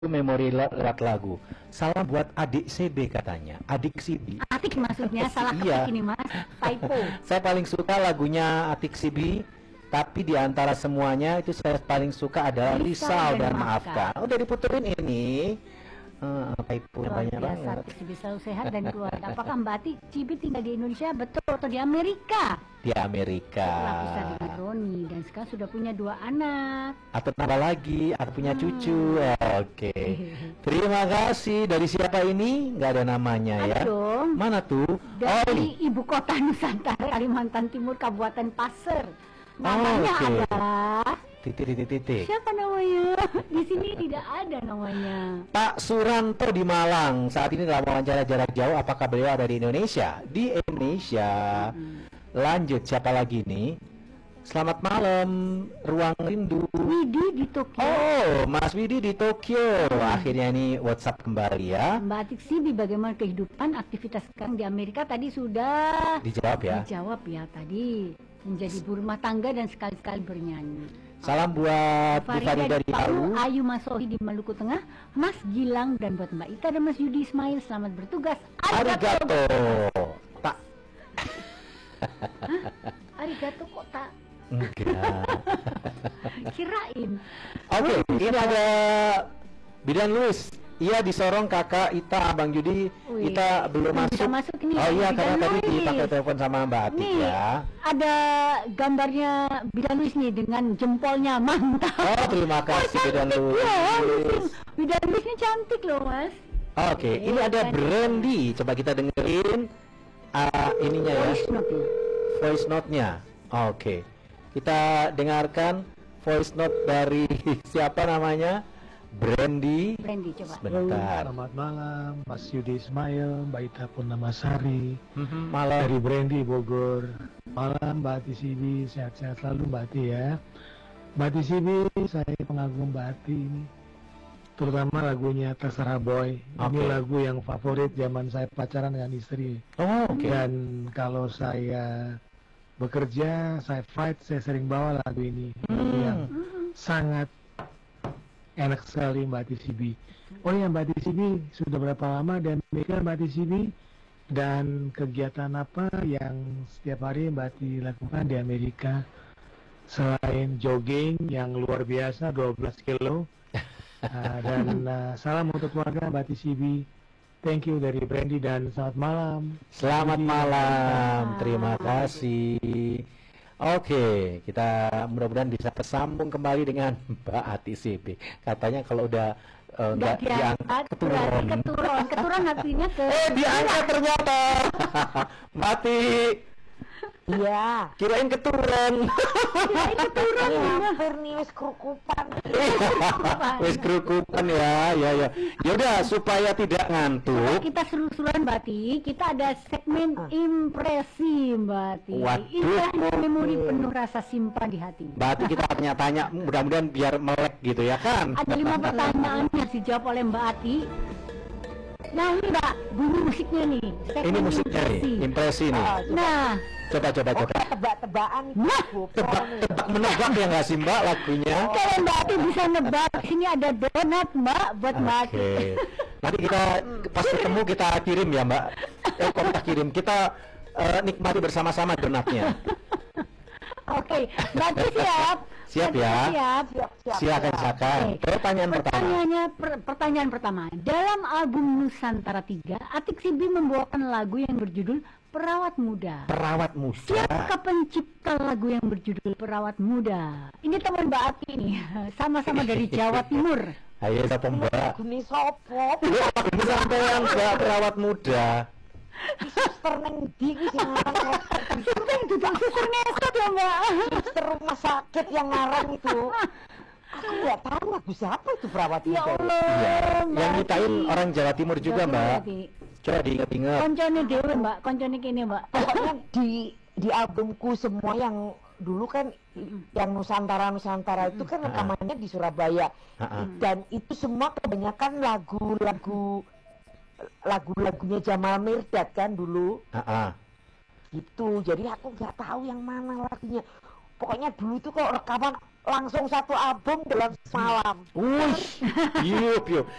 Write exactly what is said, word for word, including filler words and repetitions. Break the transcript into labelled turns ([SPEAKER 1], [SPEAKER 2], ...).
[SPEAKER 1] memori lewat lagu. Salam buat adik C B katanya. Adik C B.
[SPEAKER 2] Atik maksudnya, salah
[SPEAKER 1] Iya.
[SPEAKER 2] ketik ini mas. Typo.
[SPEAKER 1] Saya paling suka lagunya Atik C B. Tapi di antara semuanya itu saya paling suka adalah
[SPEAKER 2] Risau
[SPEAKER 1] Risau
[SPEAKER 2] dan
[SPEAKER 1] dan Maafkan. Udah diputerin ini. Uh, typo
[SPEAKER 2] Luar
[SPEAKER 1] banyak
[SPEAKER 2] biasa,
[SPEAKER 1] banget.
[SPEAKER 2] Atik Cibi selalu sehat dan keluarga. Apakah Mbak Atik Cibi tinggal di Indonesia betul atau di Amerika?
[SPEAKER 1] Di Amerika.
[SPEAKER 2] Setelah pisah dengan Roni dan sekarang sudah punya dua anak.
[SPEAKER 1] Atau tambah lagi, atau punya
[SPEAKER 2] Hmm.
[SPEAKER 1] cucu. Oke. Terima kasih. Dari siapa ini? Nggak ada namanya
[SPEAKER 2] Ada
[SPEAKER 1] ya.
[SPEAKER 2] dong.
[SPEAKER 1] Mana tuh? Oh,
[SPEAKER 2] Dari
[SPEAKER 1] ini.
[SPEAKER 2] ibu kota Nusantara, Kalimantan Timur, Kabupaten Pasir. Namanya
[SPEAKER 1] oke.
[SPEAKER 2] adalah
[SPEAKER 1] Titik titik titik.
[SPEAKER 2] siapa namanya? Di sini tidak ada namanya.
[SPEAKER 1] Pak Suranto di Malang. Saat ini dalam wawancara jarak jauh. Apakah beliau ada di Indonesia? Di Indonesia. Lanjut, siapa lagi nih? Selamat malam, Ruang Rindu.
[SPEAKER 2] Widi di Tokyo.
[SPEAKER 1] Oh, Mas Widi di Tokyo. Akhirnya ini WhatsApp kembali ya.
[SPEAKER 2] Mbak Atik Sibi, bagaimana kehidupan aktivitas sekarang di Amerika? Tadi sudah
[SPEAKER 1] Dijawab ya.
[SPEAKER 2] dijawab ya tadi. Menjadi ibu rumah tangga dan sekali-sekali bernyanyi.
[SPEAKER 1] Salam buat Bu Farida di Palu.
[SPEAKER 2] Ayu Masohi di Maluku Tengah, Mas Gilang, dan buat Mbak Ita dan Mas Yudi Ismail, selamat bertugas.
[SPEAKER 1] Arigato. Tak.
[SPEAKER 2] Hah? Arigato kok tak
[SPEAKER 1] Enggak.
[SPEAKER 2] kirain.
[SPEAKER 1] Oke, ini ada Bidan Luis. Iya disorong kakak Ita, Abang Judi.
[SPEAKER 2] Wih,
[SPEAKER 1] Ita belum
[SPEAKER 2] belum
[SPEAKER 1] masuk.
[SPEAKER 2] bisa masuk ini,
[SPEAKER 1] Oh iya,
[SPEAKER 2] Bidan
[SPEAKER 1] karena tadi
[SPEAKER 2] Luis.
[SPEAKER 1] dipakai telepon sama Mbak Atik
[SPEAKER 2] Nih,
[SPEAKER 1] ya.
[SPEAKER 2] ada gambarnya Bidan Luis nih dengan jempolnya, mantap.
[SPEAKER 1] Oh, terima kasih Bidan
[SPEAKER 2] Cantik
[SPEAKER 1] Luis.
[SPEAKER 2] loh, Bidan Luis ini cantik loh mas.
[SPEAKER 1] Oke, ini
[SPEAKER 2] Oke,
[SPEAKER 1] ada
[SPEAKER 2] cantik.
[SPEAKER 1] Brandy. Coba kita dengerin uh, ininya ya.
[SPEAKER 2] Voice note nih.
[SPEAKER 1] Voice note-nya. Oke. Kita dengarkan voice note dari siapa namanya? Brandy.
[SPEAKER 2] Brandy coba.
[SPEAKER 1] Sebentar.
[SPEAKER 3] Selamat malam, Mas Yudi Ismail, Mbak Ita Purnamasari,
[SPEAKER 1] Mhm, Malam.
[SPEAKER 3] dari Brandy Bogor. Malam Mbak Ati Sibi, sehat-sehat selalu Mbak Ati ya. Mbak Ati Sibi, saya pengagum Mbak Ati ini, terutama lagunya Terserah Boy. Ini
[SPEAKER 1] Oke.
[SPEAKER 3] lagu yang favorit zaman saya pacaran dengan istri.
[SPEAKER 1] Oh, oke.
[SPEAKER 3] Dan kalau saya bekerja, saya fight, saya sering bawa lagu ini. Lagu yang sangat enak sekali Mbak Ati Sibi. Oh ya Mbak Ati Sibi, sudah berapa lama di Amerika Mbak Ati Sibi? Dan kegiatan apa yang setiap hari Mbak Ati lakukan di Amerika? Selain jogging yang luar biasa dua belas kilo. Uh, dan uh, salam untuk keluarga Mbak Ati Sibi. Thank you dari Brandy dan selamat malam.
[SPEAKER 1] Selamat
[SPEAKER 3] Jadi,
[SPEAKER 1] malam, terima kasih. Oke, kita mudah-mudahan bisa tersambung kembali dengan Mbak Ati C B. Katanya kalau udah eh,
[SPEAKER 2] Udah
[SPEAKER 1] nggak
[SPEAKER 2] diangkat,
[SPEAKER 1] diangkat
[SPEAKER 2] berarti
[SPEAKER 1] keturun.
[SPEAKER 2] keturun. Keturun artinya ke.
[SPEAKER 1] Eh, diangkat ternyata. Mati.
[SPEAKER 4] Iya.
[SPEAKER 1] Kirain keturun.
[SPEAKER 2] Kirain keturun.
[SPEAKER 4] Hampir nih wis kerukupan.
[SPEAKER 1] Wis kerukupan ya, ya, ya. Yaudah supaya tidak
[SPEAKER 2] Kalau
[SPEAKER 1] ngantuk.
[SPEAKER 2] kita seru-seruan Mbak Ati, kita ada segmen impresi Mbak Ati.
[SPEAKER 1] Waduh.
[SPEAKER 2] Indah memori penuh rasa simpan di hati.
[SPEAKER 1] Mbak Ati kita tanya-tanya, mudah-mudahan biar melek gitu ya kan.
[SPEAKER 2] Ada lima pertanyaan yang dijawab oleh Mbak Ati. Nah ini Mbak, bunyi musiknya nih. segmen
[SPEAKER 1] Ini musiknya nih,
[SPEAKER 2] impresi.
[SPEAKER 1] impresi nih.
[SPEAKER 4] Oh,
[SPEAKER 2] Nah,
[SPEAKER 1] Coba, coba,
[SPEAKER 4] Oke,
[SPEAKER 1] coba.
[SPEAKER 4] tebak-tebakan
[SPEAKER 2] Nah,
[SPEAKER 1] Tebak, tebak menebak ya nggak sih Mbak lagunya?
[SPEAKER 2] kalau Mbak Ati bisa nebak, sini ada donat Mbak buat Mbak Ati.
[SPEAKER 1] Oke. Nanti kita pas ketemu kita kirim ya Mbak. Eh, kok kita kirim? Kita eh, nikmati bersama-sama donatnya.
[SPEAKER 2] Oke, Mbak Ati siap?
[SPEAKER 1] Siap
[SPEAKER 2] Mbak Ati
[SPEAKER 1] ya?
[SPEAKER 2] Siap.
[SPEAKER 4] Siap, siap.
[SPEAKER 1] Silakan, silakan.
[SPEAKER 2] Oke.
[SPEAKER 1] Pertanyaan pertama.
[SPEAKER 2] Pertanyaannya, per- pertanyaan pertama. Dalam album Nusantara tiga, Atik Sibi membawakan lagu yang berjudul Perawat Muda.
[SPEAKER 1] Perawat muda.
[SPEAKER 2] Siapa pencipta lagu yang berjudul Perawat Muda? Ini teman Mbak Ati nih, sama-sama dari Jawa Timur.
[SPEAKER 1] Ayo siapa Mbak?
[SPEAKER 4] Guni sopo?
[SPEAKER 1] Ini sampean Mbak perawat muda.
[SPEAKER 4] Suster neng di iki sing ngarang
[SPEAKER 2] Sudah yang duduk suster ngesot ya Mbak.
[SPEAKER 4] suster rumah sakit yang ngarang itu. Aku nggak tahu lagu siapa itu perawat
[SPEAKER 2] Ya
[SPEAKER 4] muda.
[SPEAKER 2] Allah.
[SPEAKER 1] Iya.
[SPEAKER 2] Mbak
[SPEAKER 1] Yang nyiptain
[SPEAKER 2] Ati.
[SPEAKER 1] orang Jawa Timur juga
[SPEAKER 2] Jawa Timur,
[SPEAKER 1] Mbak.
[SPEAKER 2] Ati.
[SPEAKER 1] Coba diingat-ingat.
[SPEAKER 2] Koncone dewe Mbak, koncone kene Mbak.
[SPEAKER 4] Pokoknya di di albumku semua yang dulu kan yang Nusantara Nusantara itu kan rekamannya di Surabaya.
[SPEAKER 1] Ha-ha.
[SPEAKER 4] Dan itu semua kebanyakan lagu-lagu lagu-lagunya Jamal Mirdad kan dulu
[SPEAKER 1] Ah, ah.
[SPEAKER 4] gitu. Jadi aku nggak tahu yang mana lagunya. pokoknya dulu tuh kalau rekaman langsung satu album dalam semalam.
[SPEAKER 1] Wush, yup, yup.